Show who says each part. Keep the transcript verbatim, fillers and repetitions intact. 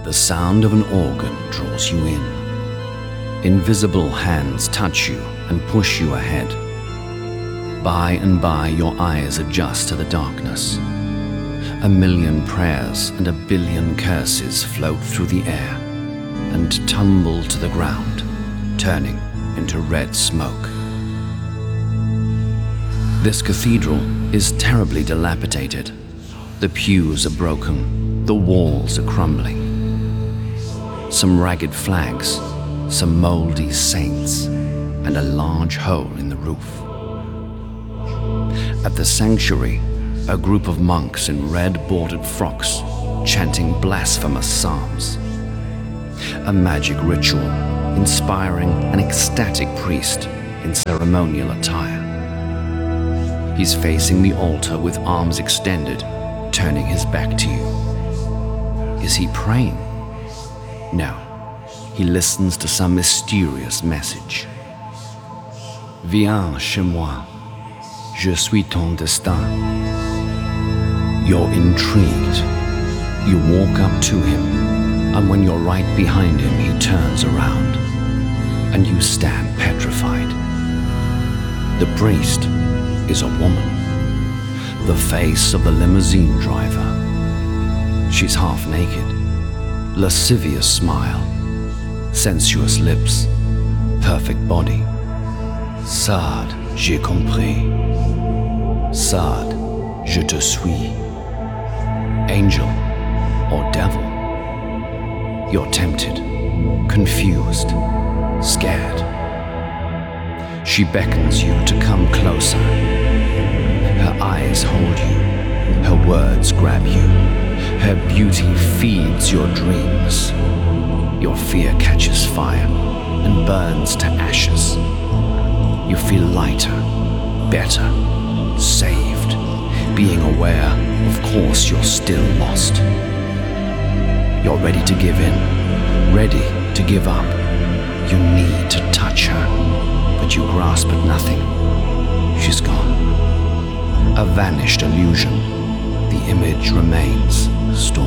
Speaker 1: The sound of an organ draws you in. Invisible hands touch you and push you ahead. By and by, your eyes adjust to the darkness. A million prayers and a billion curses float through the air and tumble to the ground, turning into red smoke. This cathedral is terribly dilapidated. The pews are broken, the walls are crumbling. Some ragged flags, some moldy saints, and a large hole in the roof. At the sanctuary, a group of monks in red bordered frocks chanting blasphemous psalms. A magic ritual inspiring an ecstatic priest in ceremonial attire. He's facing the altar with arms extended, turning his back to you. Is he praying? No, he listens to some mysterious message. Viens chez moi, je suis ton destin. You're intrigued. You walk up to him, and when you're right behind him, he turns around, and you stand petrified. The priest is a woman, the face of the limousine driver. She's half naked, lascivious smile, sensuous lips, perfect body. Sade, j'ai compris. Sade, je te suis. Angel or devil? You're tempted, confused, scared. She beckons you to come closer. Her eyes hold you, her words grab you, her beauty feeds your dreams. Your fear catches fire and burns to ashes. You feel lighter, better, saved, being aware, of course, you're still lost. You're ready to give in, ready to give up. You need to touch her, but you grasp at nothing. She's gone. A vanished illusion. The image remains stored.